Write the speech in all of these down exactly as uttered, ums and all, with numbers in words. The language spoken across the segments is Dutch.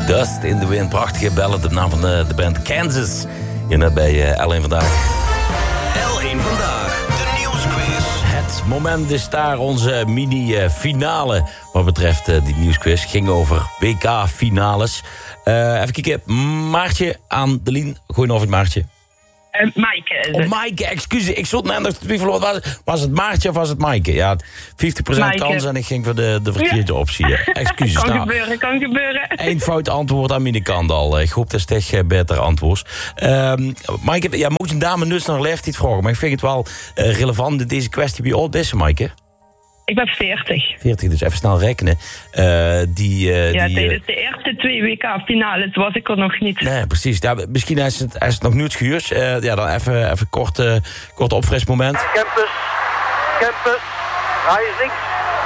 Dust in the Wind. Prachtige ballad op naam van de, de band Kansas. Hier net bij uh, L één Vandaag. L één Vandaag, de nieuwsquiz. Het moment is daar, onze mini-finale. Wat betreft uh, die nieuwsquiz. Ging over W K-finales. Uh, even kijken. Maartje aan de lijn. Gooi nog het Maartje. Uh, Maaike. Oh, Maaike, excuus. Ik zat net nog te twijfelen. Was het, was het Maartje of was het Maaike? Ja, vijftig procent Maaike. kans en ik ging voor de, de verkeerde ja. optie. Excuses. kan nou, gebeuren, kan gebeuren. Eén fout antwoord aan mijn kant al. Ik hoop dat het echt beter antwoord. Um, Maaike, ja, moet je een dame dus naar leeftijd vragen. Maar ik vind het wel uh, relevant in deze kwestie. Wie oud is ze, Maaike? Ik ben veertig. veertig, dus even snel rekenen. Uh, die, uh, ja, die, tijdens de eerste twee W K-finales was ik er nog niet. Nee, precies. Ja, misschien is het, is het nog niet schuurs. Uh, ja, dan even, even kort, uh, kort opfrismoment. Kempes, Kempes, hij is links.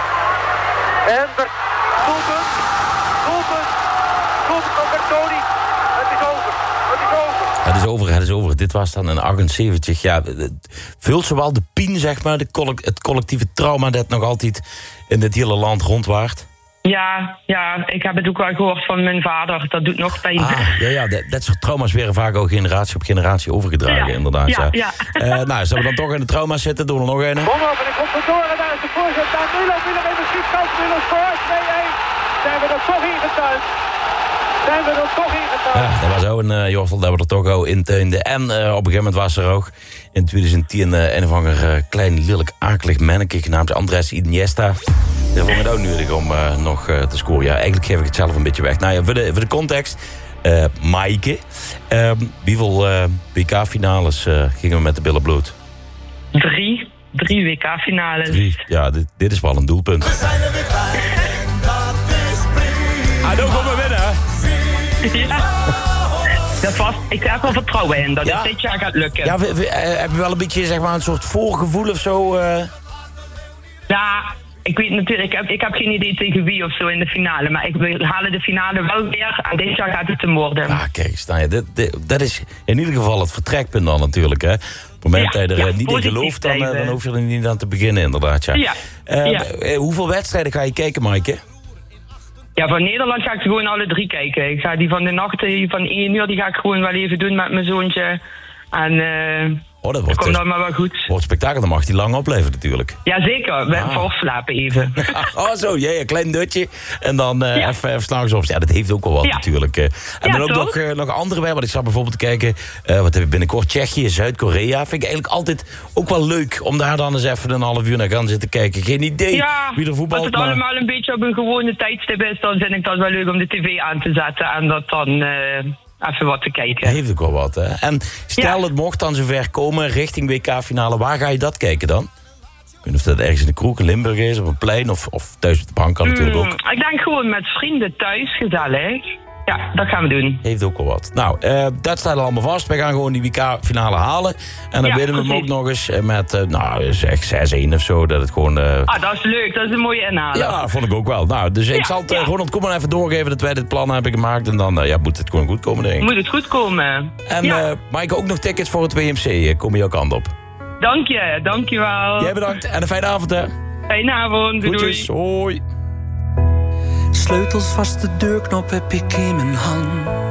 En Bert, doelpunt, doelpunt, doelpunt van Bertoni. Het is over, het is over. Het is over, het is over. Dit was dan in achtenzeventig. Ja, vult zowel de pien, zeg maar, de collect, het collectieve trauma dat nog altijd in dit hele land rondwaart. Ja, ja, ik heb het ook wel gehoord van mijn vader. Dat doet nog pijn. Ah, ja, ja, dat, dat soort trauma's werden vaak al generatie op generatie overgedragen, ja, inderdaad. Ja, ja. ja. Uh, nou, zullen we dan toch in de trauma's zitten? Doen we nog een. Kom op, en ik kom door en daar is de voorzet. Daar Müller, Müller in de schietskant. Müller scoort. twee-een. Zijn we er toch ingetuind? Zijn we er toch ingetuind? Ja, dat was ook een uh, Jortel dat we er toch al intuinden. En uh, op een gegeven moment was er ook in twintig tien uh, een of ander uh, klein, lelijk, akelig manneke genaamd Andres Iniesta. Dat vond ik ook nodig om uh, nog uh, te scoren. Ja, eigenlijk geef ik het zelf een beetje weg. Nou ja, voor de, voor de context. Uh, Maaike, uh, wieveel uh, W K-finales uh, gingen we met de billen bloot? Drie. Drie W K-finales. Drie. Ja, dit, dit is wel een doelpunt. We zijn er weer bij. Dat is prima. Ah, dan komen we winnen. Ja. Dat was, ik heb wel vertrouwen in dat ja. het dit jaar gaat lukken. Ja, we, we, uh, heb je wel een beetje, zeg maar, een soort voorgevoel of zo? Uh... Ja, ik weet natuurlijk, ik heb, ik heb geen idee tegen wie of zo in de finale. Maar ik, we halen de finale wel weer en dit jaar gaat het hem worden. Ah, kijk eens, nou ja, dit, dit, dat is in ieder geval het vertrekpunt dan natuurlijk, hè. Op het moment ja, dat je er ja, niet in gelooft, dan, dan hoef je er niet aan te beginnen, inderdaad. Ja. Ja, uh, ja. Hoeveel wedstrijden ga je kijken, Maaike? Ja, van Nederland ga ik gewoon alle drie kijken. Ik ga die van de nacht van één uur, die ga ik gewoon wel even doen met mijn zoontje. En uh, oh, dat wordt, komt dan maar wel goed. Wordt spektakel, dan mag die lang opleven natuurlijk. Jazeker, we ah. voorslapen even. Oh zo, ja, een klein dutje. En dan uh, ja. even, even s'nachts op. Ja, dat heeft ook wel wat ja. natuurlijk. Uh. En ja, dan ook nog, uh, nog andere bij. Want ik zat bijvoorbeeld te kijken, uh, wat heb ik binnenkort? Tsjechië, Zuid-Korea. Vind ik eigenlijk altijd ook wel leuk om daar dan eens even een half uur naar gaan zitten kijken. Geen idee ja, wie er voetbalt. Als het maar... allemaal een beetje op een gewone tijdstip is, dan vind ik dat wel leuk om de tv aan te zetten. En dat dan... Uh, even wat te kijken. Heeft ook wel wat, hè? En stel ja. het mocht dan zover komen richting W K-finale, waar ga je dat kijken dan? Ik weet niet of dat ergens in de kroeg in Limburg is, op een plein of, of thuis op de bank kan natuurlijk ook. Mm, ik denk gewoon met vrienden thuis, gezellig. Ja, dat gaan we doen. Heeft ook wel wat. Nou, uh, dat staat allemaal vast. We gaan gewoon die W K-finale halen. En dan ja, winnen we hem ook nog eens met, uh, nou, zeg zes-een of zo. Dat het gewoon... Uh... Ah, dat is leuk. Dat is een mooie inhalen. Ja, vond ik ook wel. Nou, dus ja, ik zal het uh, ja. Ronald Koeman even doorgeven dat wij dit plan hebben gemaakt. En dan uh, ja, moet het gewoon goed komen, denk ik. Moet het goed komen. En ja. uh, Maaike, ook nog tickets voor het W M C. Kom je jouw kant op. Dank je, dank je wel. Jij bedankt en een fijne avond, hè. Fijne avond, doei. Goedjes, hoi. Sleutels vast, de deurknop heb ik in mijn hand.